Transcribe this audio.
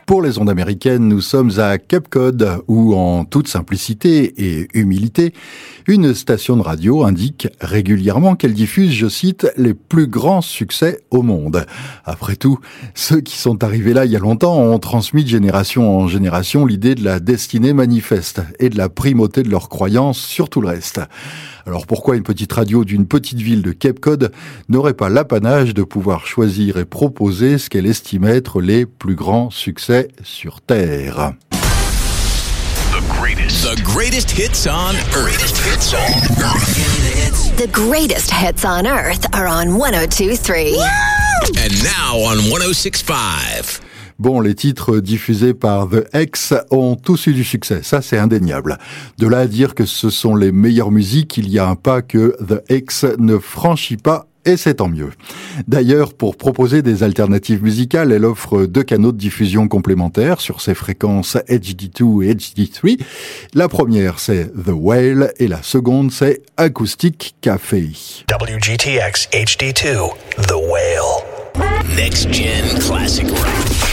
Pour les ondes américaines, nous sommes à Cape Cod, où en toute simplicité et humilité, une station de radio indique régulièrement qu'elle diffuse, je cite, les plus grands succès au monde. Après tout, ceux qui sont arrivés là il y a longtemps ont transmis de génération en génération l'idée de la destinée manifeste et de la primauté de leurs croyances sur tout le reste. Alors pourquoi une petite radio d'une petite ville de Cape Cod n'aurait pas l'apanage de pouvoir choisir et proposer ce qu'elle estime être les plus grands succès sur Terre? The greatest hits on Earth. The greatest hits on Earth are on 102.3. And now on 106.5. Bon, les titres diffusés par The X ont tous eu du succès, ça c'est indéniable. De là à dire que ce sont les meilleures musiques, il y a un pas que The X ne franchit pas, et c'est tant mieux. D'ailleurs, pour proposer des alternatives musicales, elle offre 2 canaux de diffusion complémentaires sur ses fréquences HD2 et HD3. La première, c'est The Whale, et la seconde, c'est Acoustic Café. WGTX HD2, The Whale. Next Gen Classic Rock.